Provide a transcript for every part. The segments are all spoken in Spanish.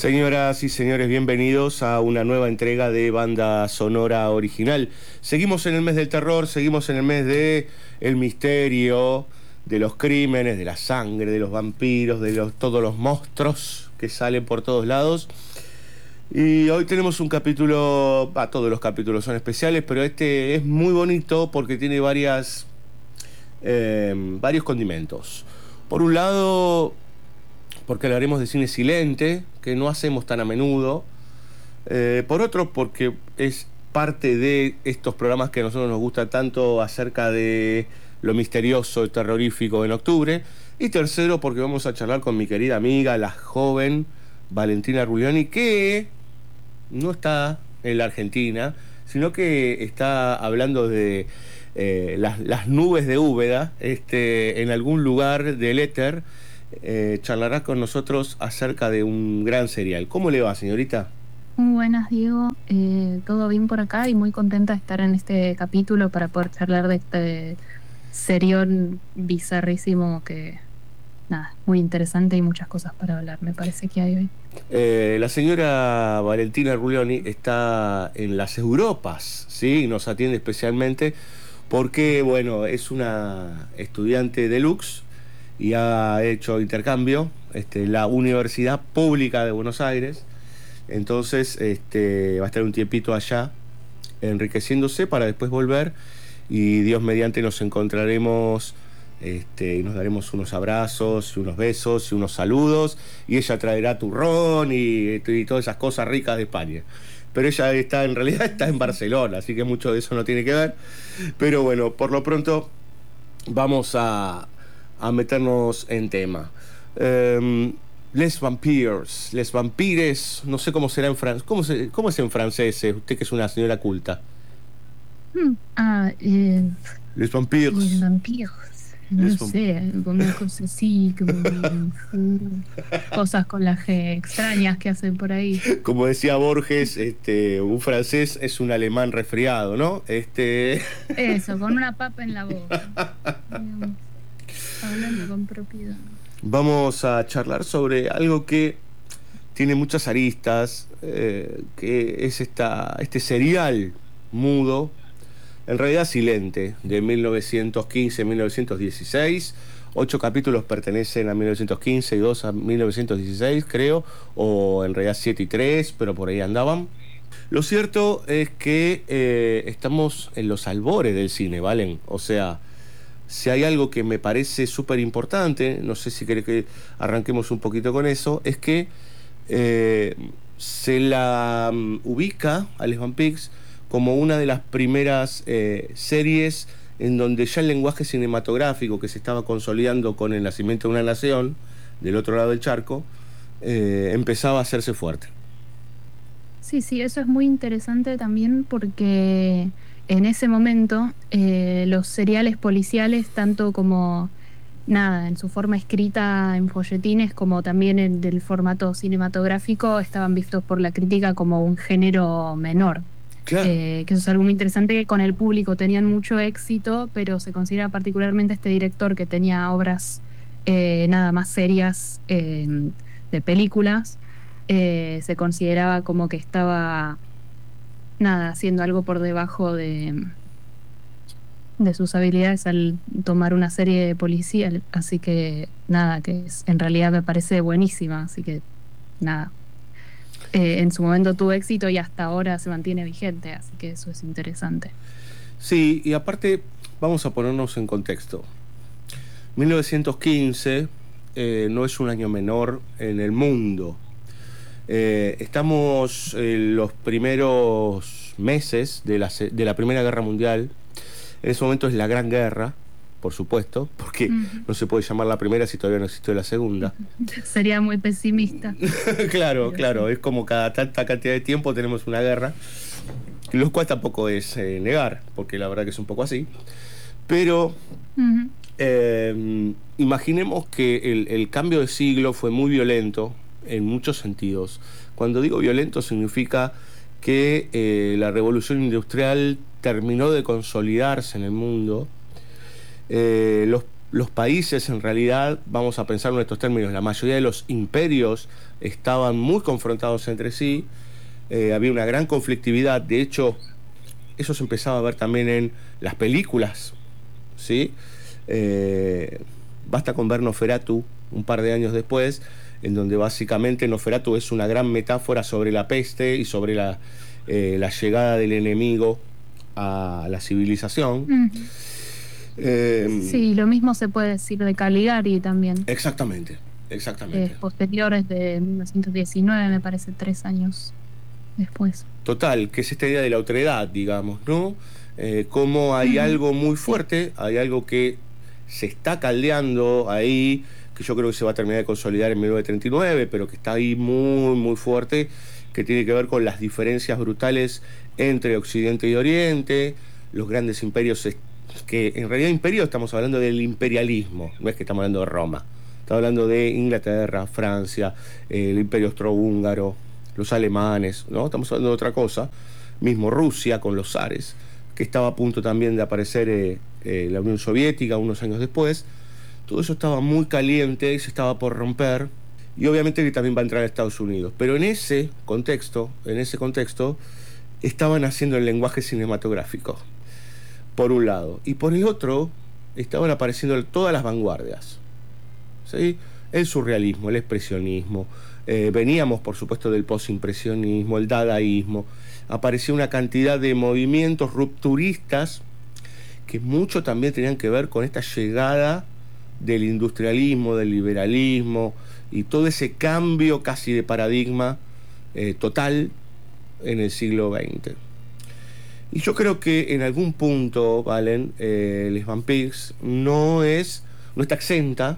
Señoras y señores, bienvenidos a una nueva entrega de Banda Sonora Original. Seguimos en el mes del terror, seguimos en el mes de el misterio, de los crímenes, de la sangre, de los vampiros, de todos los monstruos que salen por todos lados. Y hoy tenemos un capítulo, todos los capítulos son especiales, pero este es muy bonito porque tiene varios condimentos. Por un lado, porque hablaremos de cine silente, que no hacemos tan a menudo. Por otro, porque es parte de estos programas que a nosotros nos gusta tanto acerca de lo misterioso y terrorífico en octubre. Y tercero, porque vamos a charlar con mi querida amiga, la joven Valentina Ruglioni, que no está en la Argentina, sino que está hablando de las nubes de Úbeda, en algún lugar del éter. Charlará con nosotros acerca de un gran serial. ¿Cómo le va, señorita? Muy buenas, Diego. Todo bien por acá y muy contenta de estar en este capítulo para poder charlar de este serión bizarrísimo que, nada, muy interesante y muchas cosas para hablar, me parece que hay hoy. La señora Valentina Ruglioni está en las Europas, ¿sí? Nos atiende especialmente porque, bueno, es una estudiante deluxe y ha hecho intercambio en la Universidad Pública de Buenos Aires. Entonces va a estar un tiempito allá enriqueciéndose para después volver, y Dios mediante nos encontraremos y nos daremos unos abrazos y unos besos y unos saludos, y ella traerá turrón y todas esas cosas ricas de España. Pero ella en realidad está en Barcelona, así que mucho de eso no tiene que ver. Pero bueno, por lo pronto vamos a meternos en tema. Les vampires, les vampires, no sé cómo será en francés. ¿Cómo es en francés? Usted que es una señora culta. Les Los vampires. vampiros, no sé, alguna cosa así, como cosas con la G extrañas que hacen por ahí. Como decía Borges, un francés es un alemán resfriado, ¿no? Eso, con una papa en la boca, digamos, hablando con propiedad. Vamos a charlar sobre algo que tiene muchas aristas, que es este serial mudo, en realidad silente, de 1915-1916. 8 capítulos pertenecen a 1915 y 2 a 1916, creo, o en realidad 7 y 3, pero por ahí andaban. Lo cierto es que estamos en los albores del cine, ¿valen? O sea, si hay algo que me parece súper importante, no sé si quiere que arranquemos un poquito con eso, es que se la ubica a Les Vampires como una de las primeras series en donde ya el lenguaje cinematográfico que se estaba consolidando con El nacimiento de una nación, del otro lado del charco, empezaba a hacerse fuerte. Sí, sí, eso es muy interesante también porque en ese momento los seriales policiales, tanto como nada, en su forma escrita en folletines, como también en del formato cinematográfico, estaban vistos por la crítica como un género menor. Claro. Que eso es algo muy interesante, que con el público tenían mucho éxito, pero se considera particularmente este director que tenía obras nada más serias de películas, se consideraba como que estaba nada, haciendo algo por debajo de sus habilidades al tomar una serie de policía, así que nada, en realidad me parece buenísima, así que nada. En su momento tuvo éxito y hasta ahora se mantiene vigente, así que eso es interesante. Sí, y aparte, vamos a ponernos en contexto. 1915 no es un año menor en el mundo. Estamos en los primeros meses de la Primera Guerra Mundial. En ese momento es la Gran Guerra, por supuesto, porque no se puede llamar la primera si todavía no existe la segunda. Sería muy pesimista. Claro, Pero claro, sí. es como cada tanta cantidad de tiempo tenemos una guerra, lo cual tampoco es negar, porque la verdad que es un poco así. Pero Ujú. imaginemos que el cambio de siglo fue muy violento en muchos sentidos. Cuando digo violento significa que la revolución industrial terminó de consolidarse en el mundo. Los los países, en realidad, vamos a pensar en estos términos, la mayoría de los imperios estaban muy confrontados entre sí, había una gran conflictividad. De hecho, eso se empezaba a ver también en las películas, ¿sí? Basta con ver Nosferatu un par de años después, en donde básicamente Nosferatu es una gran metáfora sobre la peste y sobre la llegada del enemigo a la civilización. Sí, lo mismo se puede decir de Caligari también. Exactamente, exactamente. Posteriores de 1919, me parece, 3 años después. Total, que es esta idea de la otredad, digamos, ¿no? Como hay algo muy fuerte, hay algo que se está caldeando ahí, que yo creo que se va a terminar de consolidar en 1939, pero que está ahí muy, muy fuerte, que tiene que ver con las diferencias brutales entre Occidente y Oriente, los grandes imperios, que en realidad imperio estamos hablando del imperialismo, no es que estamos hablando de Roma, estamos hablando de Inglaterra, Francia, el imperio austrohúngaro, los alemanes, ¿no? Estamos hablando de otra cosa, mismo Rusia con los zares, que estaba a punto también de aparecer la Unión Soviética unos años después. Todo eso estaba muy caliente y se estaba por romper, y obviamente que también va a entrar a Estados Unidos. Pero en ese contexto, estaban haciendo el lenguaje cinematográfico, por un lado, y por el otro, estaban apareciendo todas las vanguardias, ¿sí? El surrealismo, el expresionismo, veníamos por supuesto del postimpresionismo, el dadaísmo, apareció una cantidad de movimientos rupturistas que mucho también tenían que ver con esta llegada del industrialismo, del liberalismo y todo ese cambio casi de paradigma total en el siglo XX. Y yo creo que en algún punto, Valen, Les Vampires no está exenta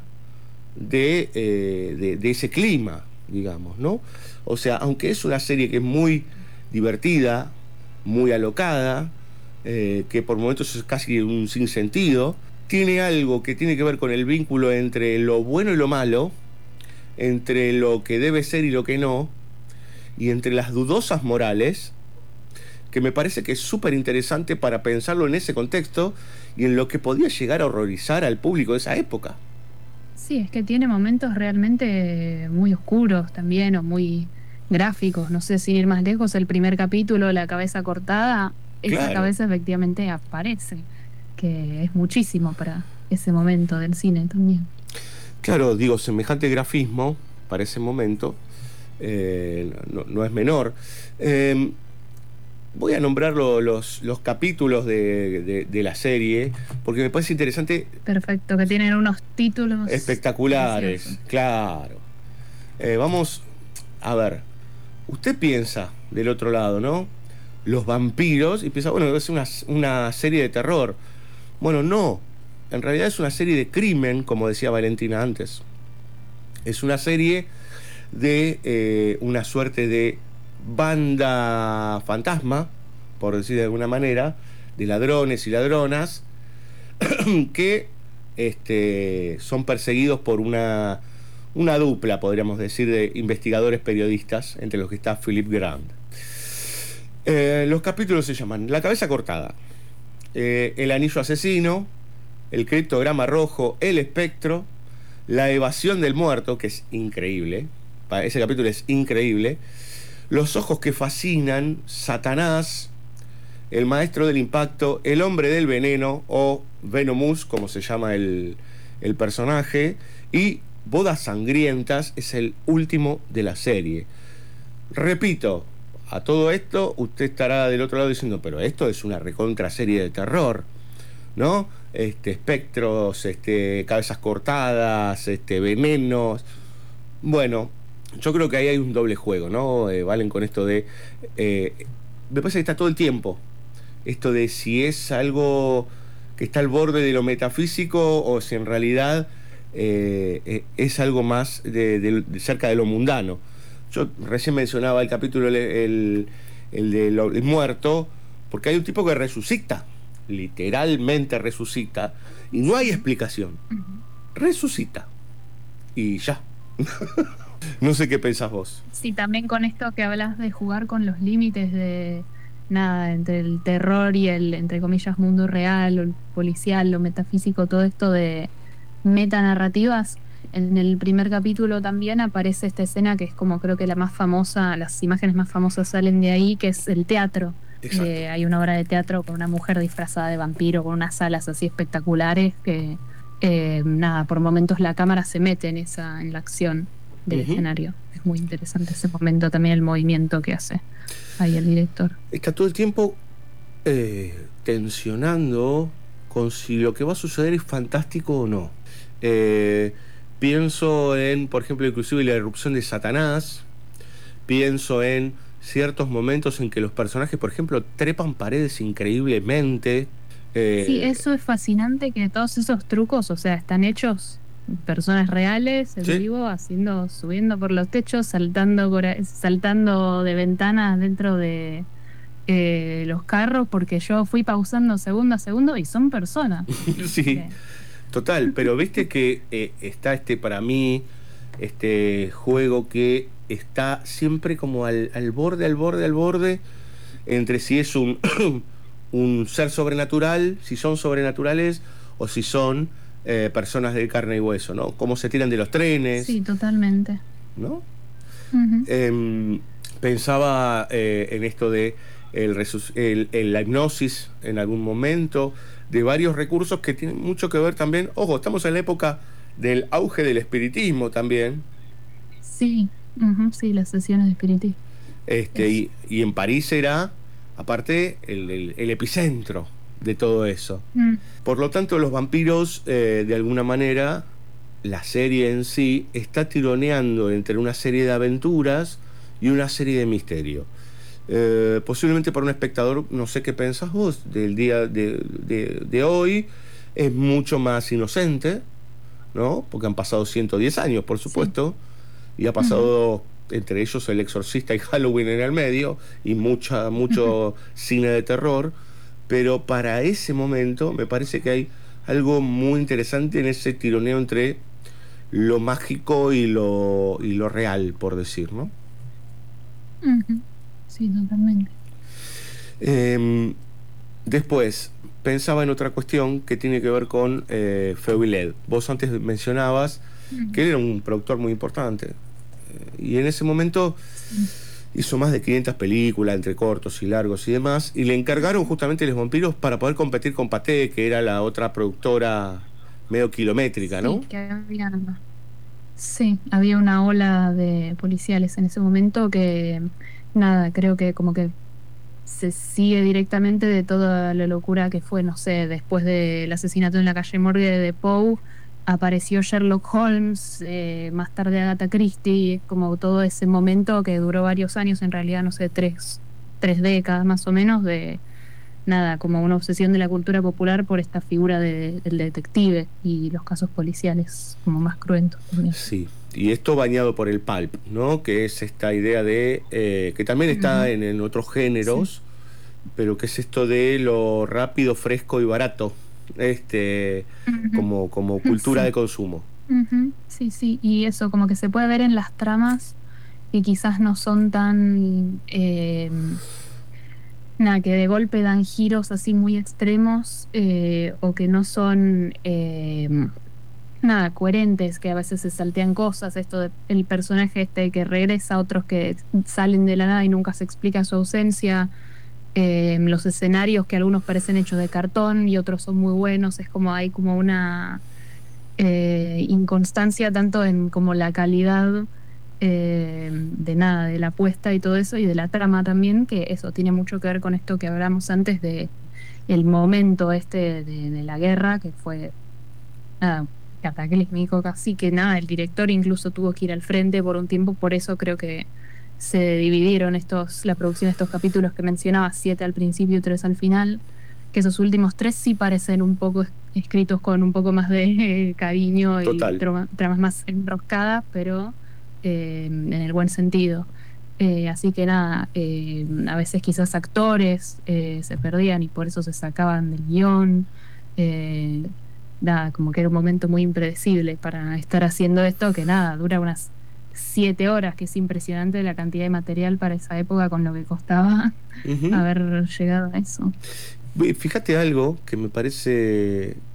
de ese clima, digamos, ¿no? O sea, aunque es una serie que es muy divertida, muy alocada, que por momentos es casi un sinsentido, tiene algo que tiene que ver con el vínculo entre lo bueno y lo malo, entre lo que debe ser y lo que no, y entre las dudosas morales, que me parece que es súper interesante para pensarlo en ese contexto y en lo que podía llegar a horrorizar al público de esa época. Sí, es que tiene momentos realmente muy oscuros también, o muy gráficos. No sé, sin ir más lejos, el primer capítulo, la cabeza cortada, esa Claro, cabeza efectivamente aparece, que es muchísimo para ese momento del cine también. claro, digo, semejante grafismo para ese momento no es menor. Eh, Voy a nombrar los capítulos de la serie, porque me parece interesante, Perfecto, que tienen unos títulos preciosos. espectaculares, claro. Vamos a ver, usted piensa del otro lado, ¿no? Los vampiros, y piensa, bueno, es una serie de terror. Bueno, no, en realidad es una serie de crimen, como decía Valentina antes. Es una serie de una suerte de banda fantasma, por decir de alguna manera, de ladrones y ladronas que son perseguidos por una dupla, podríamos decir, de investigadores periodistas, entre los que está Philip Grant. Los capítulos se llaman La cabeza cortada, El anillo asesino, El criptograma rojo, El espectro, La evasión del muerto, que es increíble, ese capítulo es increíble, Los ojos que fascinan, Satanás, El maestro del impacto, El hombre del veneno, o Venomus, como se llama el personaje, y Bodas sangrientas es el último de la serie. Repito, a todo esto usted estará del otro lado diciendo, pero esto es una recontra serie de terror, ¿no? Espectros, cabezas cortadas, venenos. Bueno, yo creo que ahí hay un doble juego, ¿no? Valen con esto de... me parece que está todo el tiempo. Esto de si es algo que está al borde de lo metafísico o si en realidad es algo más de cerca de lo mundano. Yo recién mencionaba el capítulo el del muerto, porque hay un tipo que resucita, literalmente resucita, y no hay explicación. Resucita. Y ya. No sé qué pensás vos. Sí, también con esto que hablas de jugar con los límites de nada, entre el terror y el, entre comillas, mundo real, o el policial, lo metafísico, todo esto metanarrativas. En el primer capítulo también aparece esta escena que es como creo que la más famosa, las imágenes más famosas salen de ahí, que es el teatro. Exacto. Hay una obra de teatro con una mujer disfrazada de vampiro, con unas alas así espectaculares que, nada, por momentos la cámara se mete en la acción del Ujú. escenario. Es muy interesante ese momento, también el movimiento que hace ahí el director. Está todo el tiempo tensionando con si lo que va a suceder es fantástico o no. Eh, Pienso en, por ejemplo, inclusive la erupción de Satanás. Pienso en ciertos momentos en que los personajes, por ejemplo, trepan paredes increíblemente. Sí, Eh, eso es fascinante que todos esos trucos, o sea, están hechos personas reales en sí, vivo haciendo, subiendo por los techos, saltando de ventanas dentro de los carros, porque yo fui pausando segundo a segundo y son personas. sí, Que- total. Pero viste que está para mí, este juego que está siempre como al borde, al borde, al borde, entre si es un, un ser sobrenatural, si son sobrenaturales o si son personas de carne y hueso, ¿no? Cómo se tiran de los trenes, Sí, totalmente. ¿no? Ujú. Em, Pensaba en esto de la hipnosis en algún momento, de varios recursos que tienen mucho que ver también. Ojo, estamos en la época del auge del espiritismo también, Sí, ujú, sí, las sesiones de espiritismo. Eso. y en París era, aparte, el epicentro de todo eso. Mm, Por lo tanto, los vampiros, de alguna manera, la serie en sí está tironeando entre una serie de aventuras y una serie de misterio. Posiblemente para un espectador, no sé qué pensás vos del día de hoy, es mucho más inocente, ¿no? Porque han pasado 110 años, por sí. supuesto, y ha Ujú, pasado entre ellos El Exorcista y Halloween en el medio, y ujú. mucho cine de terror, pero para ese momento me parece que hay algo muy interesante en ese tironeo entre lo mágico y lo real, por decir, ¿no? Ujú. Sí, totalmente. Eh, Después, pensaba en otra cuestión que tiene que ver con Feuillade. Vos antes mencionabas que Ujú. él era un productor muy importante. Y en ese momento Sí. hizo más de 500 películas, entre cortos y largos y demás. Y le encargaron Ujú. justamente Los Vampiros para poder competir con Pathé, que era la otra productora medio kilométrica, Sí, ¿no? que había. Sí, había una ola de policiales en ese momento que, nada, creo que como que se sigue directamente de toda la locura que fue, no sé, después del asesinato en la calle Morgue de Poe, apareció Sherlock Holmes, más tarde Agatha Christie, como todo ese momento que duró varios años, en realidad, no sé, tres décadas más o menos, de nada, como una obsesión de la cultura popular por esta figura del detective y los casos policiales como más cruentos también. Sí. Y esto bañado por el pulp, ¿no? Que es esta idea de, que también está Ujú. en otros Sí. géneros, pero que es esto de lo rápido, fresco y barato, este, Ujú. como cultura de Sí. consumo. Ujú. Sí, sí. Y eso como que se puede ver en las tramas que quizás no son tan, nada, que de golpe dan giros así muy extremos, o que no son, nada, coherentes, que a veces se saltean cosas, esto de el personaje este que regresa, otros que salen de la nada y nunca se explica su ausencia, los escenarios que algunos parecen hechos de cartón y otros son muy buenos, es como hay como una inconstancia tanto en como la calidad, de nada, de la apuesta y todo eso, y de la trama también, que eso tiene mucho que ver con esto que hablamos antes de el momento este de la guerra, que fue nada, cataclísmico casi, que nada, el director incluso tuvo que ir al frente por un tiempo, por eso creo que se dividieron la producción de estos capítulos que mencionaba, 7 al principio y 3 al final, que esos últimos 3 sí parecen un poco escritos con un poco más de cariño y Total. tramas más enroscadas, pero en el buen sentido. Así que nada, a veces quizás actores se perdían y por eso se sacaban del guión. Eh, Nada, como que era un momento muy impredecible para estar haciendo esto, que nada, dura unas 7 horas, que es impresionante la cantidad de material para esa época con lo que costaba Ujú. haber llegado a eso. Fíjate algo que me parece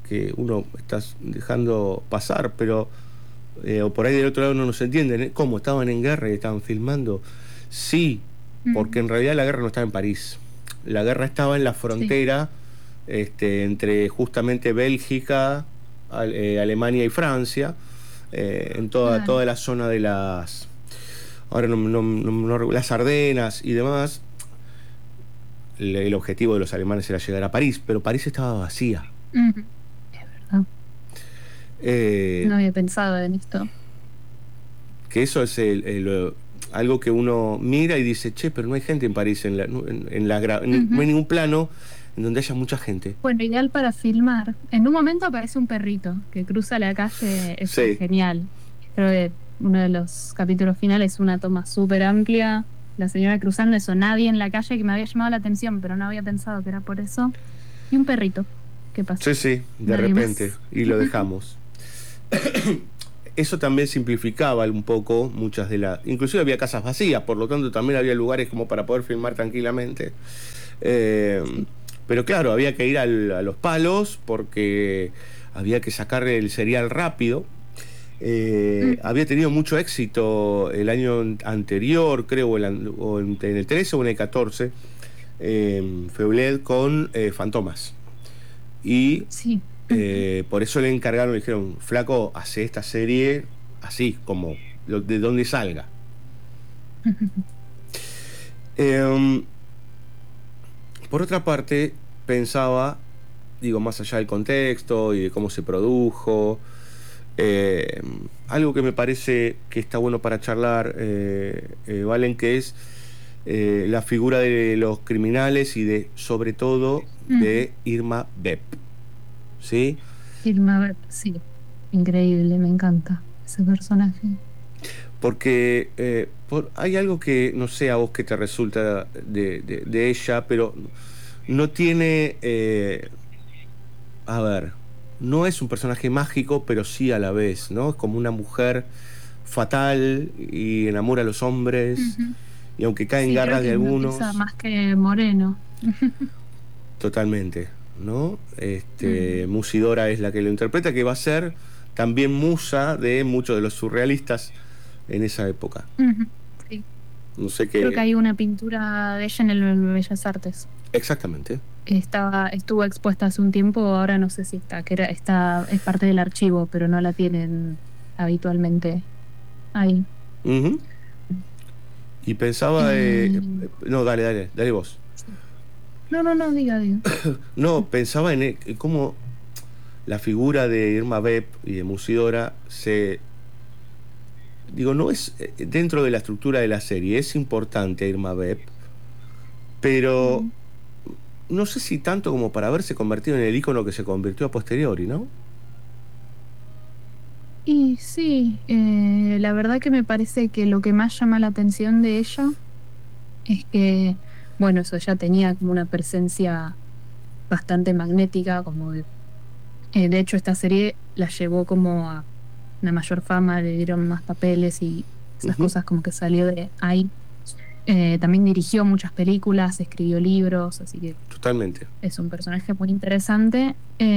que uno está dejando pasar, pero o por ahí del otro lado no nos entienden. ¿Cómo? ¿Estaban en guerra y estaban filmando? Sí, porque en realidad la guerra no estaba en París. La guerra estaba en la Sí, frontera entre justamente Bélgica, Alemania y Francia, en claro. toda la zona de las... Ahora las Ardenas y demás. El objetivo de los alemanes era llegar a París, pero París estaba vacía. Ujú. Es verdad. Eh, No había pensado en esto. que eso es algo que uno mira y dice, che, pero no hay gente en París, no hay Ujú. ningún plano en donde haya mucha gente. Bueno, ideal para filmar. En un momento aparece un perrito que cruza la calle, eso es Sí, genial. Creo que uno de los capítulos finales es una toma súper amplia, la señora cruzando eso, nadie en la calle que me había llamado la atención, pero no había pensado que era por eso. Y un perrito, ¿qué pasa? sí, sí, de Nadie repente, más. y lo dejamos. Eso también simplificaba un poco muchas de las... Inclusive había casas vacías, por lo tanto también había lugares como para poder filmar tranquilamente. Eh, Sí. pero claro, había que ir a los palos porque había que sacar el serial rápido. Ujú. Había tenido mucho éxito el año anterior, creo, en el 13 o en el 14, Feulet con Fantomas. Y Sí. Ujú. por eso le encargaron, le dijeron, flaco, hace esta serie así, como de donde salga. Eh, por otra parte, pensaba, digo, más allá del contexto y de cómo se produjo, eh, algo que me parece que está bueno para charlar, Valen, que es la figura de los criminales y de, sobre todo, Ujú. de Irma Vep, ¿sí? Irma, sí, increíble, me encanta ese personaje. Porque hay algo que no sé a vos que te resulta de ella, pero no tiene, a ver, no es un personaje mágico, pero sí a la vez, ¿no? Es como una mujer fatal y enamora a los hombres, Ujú. y aunque cae en Sí, creo garras que de hipnotiza algunos, más que Moreno. totalmente, ¿no? Ujú. Musidora es la que lo interpreta, que va a ser también musa de muchos de los surrealistas en esa época. Ujú. Sí. No sé Creo que qué hay una pintura de ella en el Bellas Artes. exactamente. Estuvo expuesta hace un tiempo, ahora no sé si está, es parte del archivo, pero no la tienen habitualmente ahí. Ujú. Y pensaba, Eh, no, dale vos. sí. No, no, no, diga. No, pensaba en cómo la figura de Irma Vep y de Musidora digo, no es dentro de la estructura de la serie, es importante Irma Vep, pero Mm. no sé si tanto como para haberse convertido en el ícono que se convirtió a posteriori, ¿no? Y sí, la verdad que me parece que lo que más llama la atención de ella es que, bueno, eso ya tenía como una presencia bastante magnética, de hecho esta serie la llevó como a una mayor fama, le dieron más papeles y esas Ujú. cosas como que salió de ahí. También dirigió muchas películas, escribió libros, así que Totalmente. es un personaje muy interesante.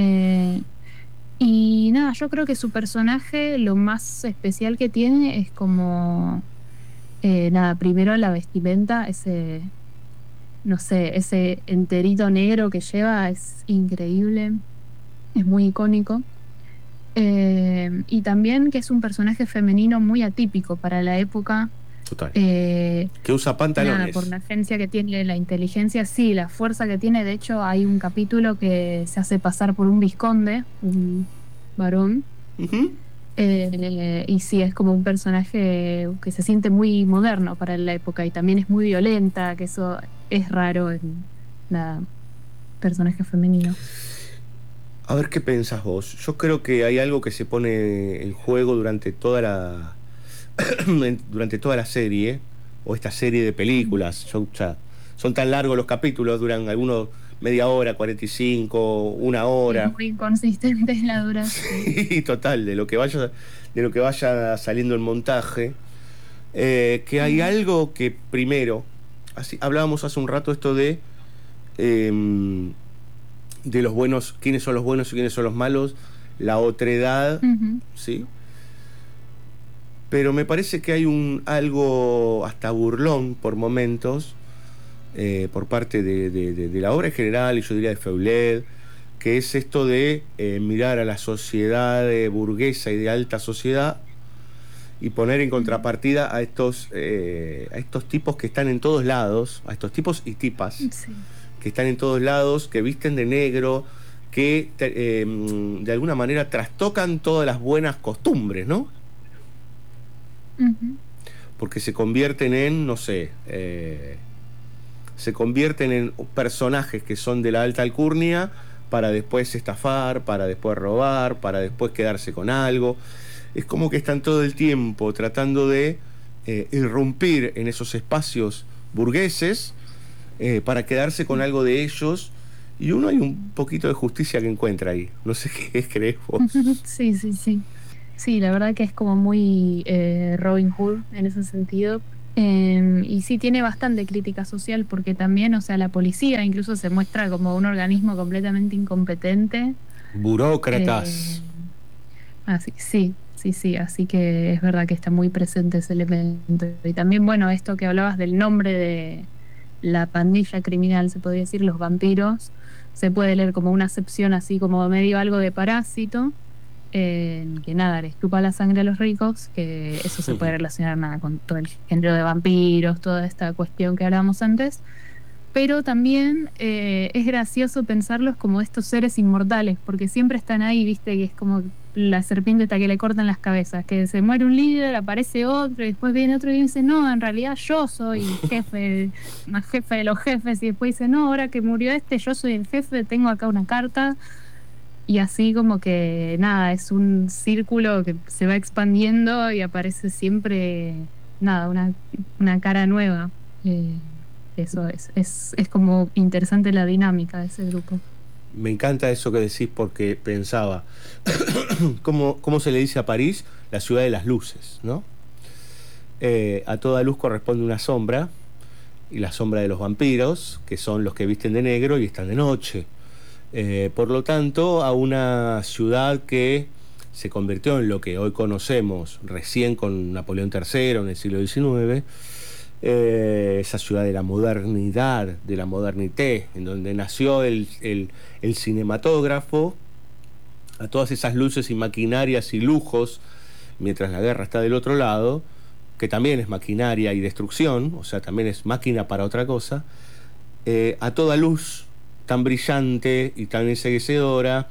Y nada, yo creo que su personaje lo más especial que tiene es como, nada, primero la vestimenta, no sé, ese enterito negro que lleva es increíble, es muy icónico. Y también que es un personaje femenino muy atípico para la época. Total. eh, Que usa Nada, por pantalones. la agencia que tiene, la inteligencia, sí, la fuerza que tiene. De hecho, hay un capítulo que se hace pasar por un vizconde, un varón. Ujú. Y sí, es como un personaje que se siente muy moderno para la época y también es muy violenta, que eso es raro en la personaje femenino. A ver qué pensás vos. Yo creo que hay algo que se pone en juego durante toda la serie, o esta serie de Mm. películas. Son tan largos los capítulos, duran algunos media hora, 45, una Sí, es hora. muy inconsistente la duración. Sí, total, de lo que vaya saliendo el montaje. Que hay Ujú. algo que primero, así, hablábamos hace un rato esto de de los buenos, quiénes son los buenos y quiénes son los malos, la otredad, ¿sí? Pero me parece que hay algo hasta burlón por momentos, por parte de la obra en general, y yo diría de Feuillée, que es esto de mirar a la sociedad burguesa y de alta sociedad y poner en contrapartida a estos tipos que están en todos lados, a estos tipos y tipas, Sí. que están en todos lados, que visten de negro, que de alguna manera trastocan todas las buenas costumbres, ¿no? Ujú. Porque se convierten en, no sé, se convierten en personajes que son de la alta alcurnia para después estafar, para después robar, para después quedarse con algo. Es como que están todo el tiempo tratando de irrumpir en esos espacios burgueses para quedarse con algo de ellos, y uno hay un poquito de justicia que encuentra ahí. No sé qué crees vos. Sí, sí, sí. Sí, la verdad que es como muy Robin Hood en ese sentido. Y sí tiene bastante crítica social porque también, o sea, la policía incluso se muestra como un organismo completamente incompetente. Eh, Burócratas. Así, sí, sí, sí, así que es verdad que está muy presente ese elemento. Y también, bueno, esto que hablabas del nombre de la pandilla criminal, se podría decir, los vampiros, se puede leer como una acepción así como medio algo de parásito, que nada, les chupa la sangre a los ricos, que eso se puede relacionar nada con todo el género de vampiros, toda esta cuestión que hablábamos antes. Pero también es gracioso pensarlos como estos seres inmortales, porque siempre están ahí, viste, que es como la serpiente esta que le cortan las cabezas, que se muere un líder, aparece otro, y después viene otro y dice, no, en realidad yo soy jefe, más jefe de los jefes, y después dice, no, ahora que murió este, yo soy el jefe, tengo acá una carta, y así como que nada, es un círculo que se va expandiendo y aparece siempre, nada, una cara nueva. Eh, Eso es como interesante la dinámica de ese grupo. Me encanta eso que decís, porque pensaba, ¿cómo se le dice a París? La ciudad de las luces, ¿no? A toda luz corresponde una sombra, y la sombra de los vampiros, que son los que visten de negro y están de noche. Por lo tanto, a una ciudad que se convirtió en lo que hoy conocemos recién con Napoleón III en el siglo XIX, esa ciudad de la modernidad, de la modernité, en donde nació el cinematógrafo, a todas esas luces y maquinarias y lujos, mientras la guerra está del otro lado, que también es maquinaria y destrucción, o sea, también es máquina para otra cosa, a toda luz tan brillante y tan enseguecedora,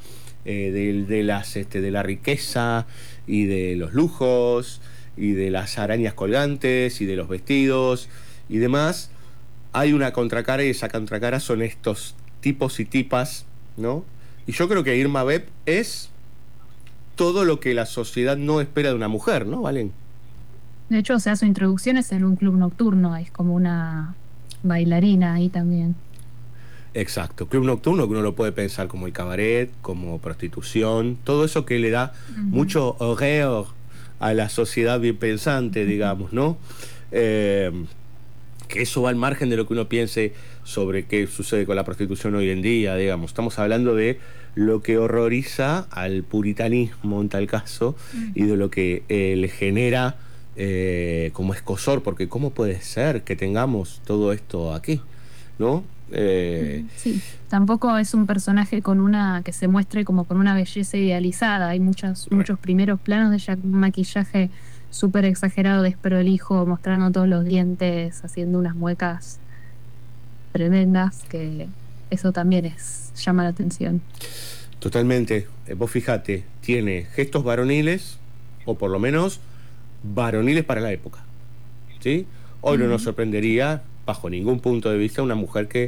de la riqueza y de los lujos y de las arañas colgantes y de los vestidos y demás, hay una contracara, y esa contracara son estos tipos y tipas, ¿no? Y yo creo que Irma Vep es todo lo que la sociedad no espera de una mujer, ¿no, Valen? De hecho, o sea, su introducción es en un club nocturno, es como una bailarina ahí también. Exacto, club nocturno, que uno lo puede pensar como el cabaret, como prostitución, todo eso que le da Ujú. mucho horror a la sociedad bien pensante, digamos, ¿no? Eh, que eso va al margen de lo que uno piense sobre qué sucede con la prostitución hoy en día, digamos. Estamos hablando de lo que horroriza al puritanismo en tal caso, y de lo que le genera como escozor, porque ¿cómo puede ser que tengamos todo esto aquí? ¿No? Sí, tampoco es un personaje con una que se muestre como con una belleza idealizada. Hay muchos primeros planos de ella con un maquillaje súper exagerado, desprolijo, mostrando todos los dientes, haciendo unas muecas tremendas, que eso también llama la atención. Totalmente. Vos fijate, tiene gestos varoniles, o por lo menos varoniles para la época, ¿sí? Hoy no nos Ujú. sorprendería, bajo ningún punto de vista, una mujer que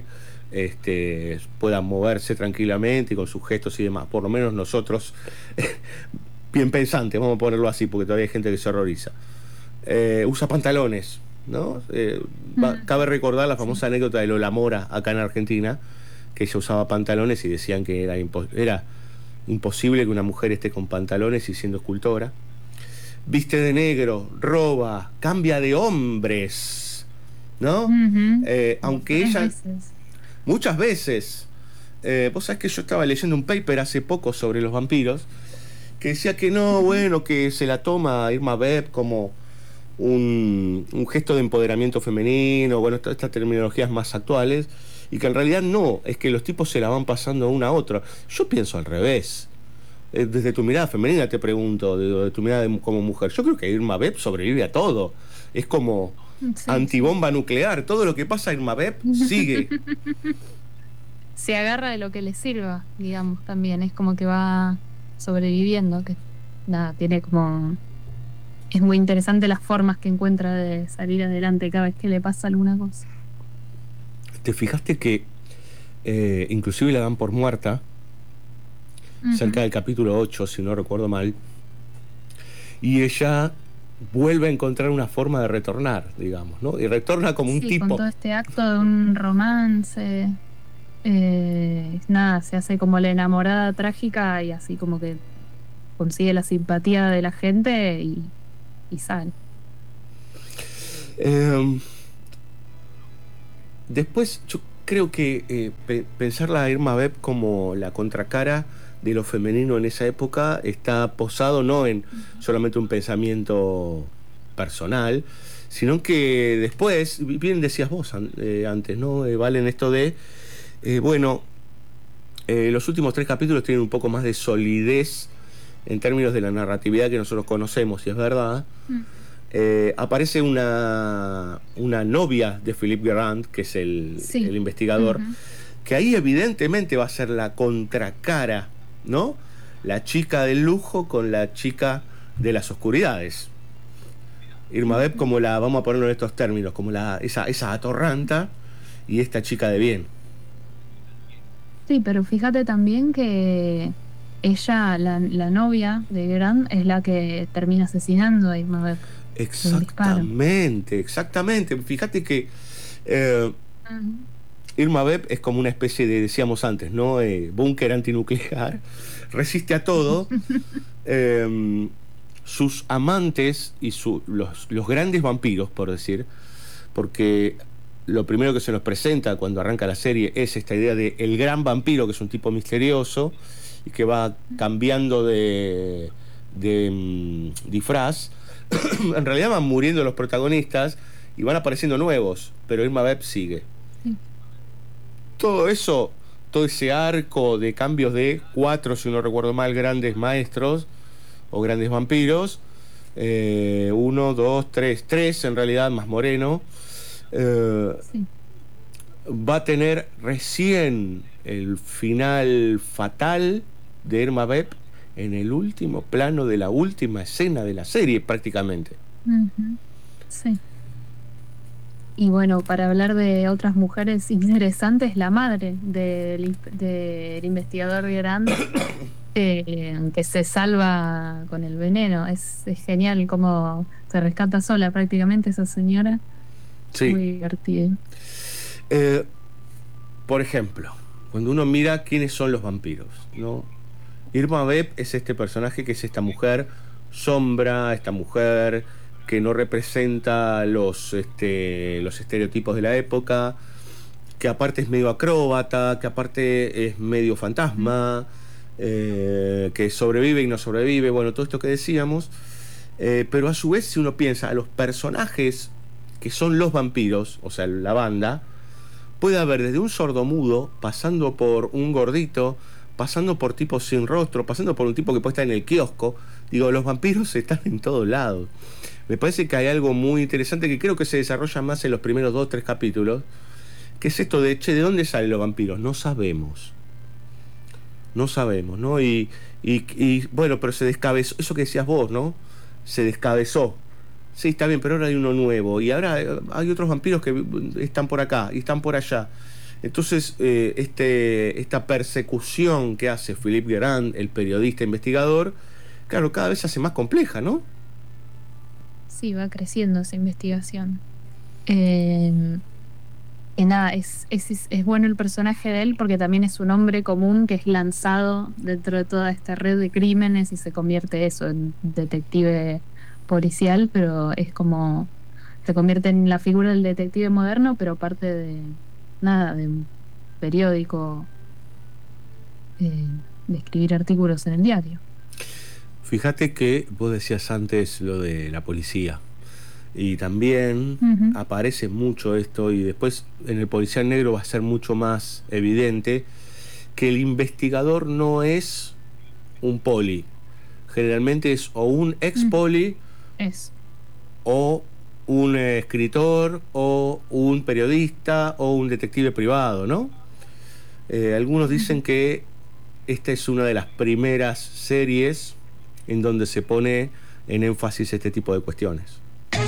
pueda moverse tranquilamente y con sus gestos y demás. Por lo menos nosotros, bien pensantes, vamos a ponerlo así, porque todavía hay gente que se horroriza. Usa pantalones, ¿no? Cabe recordar la Sí. famosa anécdota de Lola Mora acá en Argentina, que ella usaba pantalones y decían que era imposible que una mujer esté con pantalones y siendo escultora. Viste de negro, roba, cambia de hombres, ¿no? Ujú. Aunque Tres ella veces. muchas veces, vos sabés que yo estaba leyendo un paper hace poco sobre los vampiros, que decía que no, bueno, que se la toma Irma Vep como un gesto de empoderamiento femenino, bueno, estas terminologías más actuales, y que en realidad no, es que los tipos se la van pasando una a otra. Yo pienso al revés. Desde tu mirada femenina te pregunto, de tu mirada como mujer, yo creo que Irma Vep sobrevive a todo. Es como Sí, sí. antibomba nuclear, todo lo que pasa a Irma Vep sigue. Se agarra de lo que le sirva, digamos, también. Es como que va sobreviviendo, que nada, tiene como... Es muy interesante las formas que encuentra de salir adelante cada vez que le pasa alguna cosa. ¿Te fijaste que inclusive la dan por muerta cerca Ujú. del capítulo 8 si no recuerdo mal, y ella vuelve a encontrar una forma de retornar, digamos, ¿no? Y retorna como un Sí, con tipo. todo este acto de un romance, nada, se hace como la enamorada trágica y así como que consigue la simpatía de la gente y sale. Eh, Después yo creo que pensarla a Irma Vep como la contracara de lo femenino en esa época está posado no en solamente un pensamiento personal, sino que después, bien decías vos antes, ¿no? Valen esto de, bueno, los últimos 3 capítulos tienen un poco más de solidez en términos de la narratividad que nosotros conocemos, y es verdad. Mm. Aparece una novia de Philippe Garand, que es el Sí. investigador, Ujú. que ahí evidentemente va a ser la contracara, ¿no? La chica del lujo con la chica de las oscuridades. Irma Vep Ujú. como la, vamos a ponerlo en estos términos, como esa atorranta y esta chica de bien. Sí, pero fíjate también que ella, la novia de Grant, es la que termina asesinando a Irma Vep del disparo. Exactamente, exactamente. Fíjate que eh, Ujú. Irma Vep es como una especie de, decíamos antes, ¿no? Búnker antinuclear, resiste a todo. Eh, Sus amantes y los grandes vampiros, por decir, porque lo primero que se nos presenta cuando arranca la serie es esta idea de el gran vampiro, que es un tipo misterioso y que va cambiando de disfraz. En realidad van muriendo los protagonistas y van apareciendo nuevos, pero Irma Vep sigue. Sí. Todo eso, todo ese arco de cambios de 4, si no recuerdo mal, grandes maestros o grandes vampiros, 1, 2, 3 en realidad, más Moreno, eh, Sí. va a tener recién el final fatal de Irma Vep en el último plano de la última escena de la serie, prácticamente. Ujú. Sí. Y bueno, para hablar de otras mujeres interesantes, la madre del investigador Grant, que se salva con el veneno. Es genial cómo se rescata sola prácticamente esa señora. Sí. Muy divertido. Eh, por ejemplo, cuando uno mira quiénes son los vampiros, ¿no? Irma Vep es este personaje que es esta mujer sombra, esta mujer que no representa los estereotipos de la época, que aparte es medio acróbata, que aparte es medio fantasma, que sobrevive y no sobrevive, bueno, todo esto que decíamos. Pero a su vez, si uno piensa a los personajes que son los vampiros, o sea, la banda, puede haber desde un sordomudo, pasando por un gordito, pasando por tipos sin rostro, pasando por un tipo que puede estar en el kiosco. Digo, los vampiros están en todos lados. Me parece que hay algo muy interesante que creo que se desarrolla más en los primeros 2, 3 capítulos, que es esto de, che, ¿de dónde salen los vampiros? No sabemos. No sabemos, ¿no? Bueno, pero se descabezó, eso que decías vos, ¿no? Se descabezó. Sí, está bien, pero ahora hay uno nuevo. Y ahora hay otros vampiros que están por acá y están por allá. Entonces, esta persecución que hace Philippe Guerrand, el periodista investigador, claro, cada vez se hace más compleja, ¿no? Sí, va creciendo esa investigación. Eh, que nada, es bueno el personaje de él porque también es un hombre común que es lanzado dentro de toda esta red de crímenes y se convierte eso en detective policial, pero es como se convierte en la figura del detective moderno, pero parte de nada, de un periódico de escribir artículos en el diario. Fíjate que vos decías antes lo de la policía. Y también aparece mucho esto, y después en el policial negro va a ser mucho más evidente que el investigador no es un poli. Generalmente es o un ex poli o un escritor o un periodista o un detective privado, ¿no? Algunos dicen que esta es una de las primeras series en donde se pone en énfasis este tipo de cuestiones.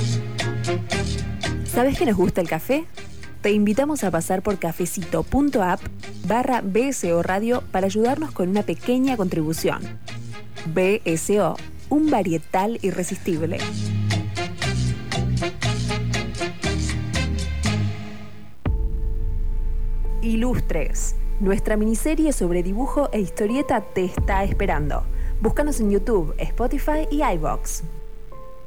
¿Sabes que nos gusta el café? Te invitamos a pasar por cafecito.app/BSO Radio para ayudarnos con una pequeña contribución. BSO, un varietal irresistible. Ilustres, nuestra miniserie sobre dibujo e historieta te está esperando. Búscanos en YouTube, Spotify y iVoox.